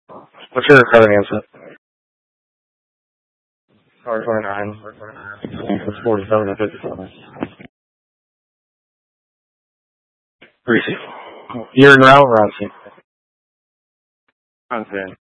What's your credit answer? Or 29. It's 47 to 57. Receive. You're in route, Ronson. Ronson.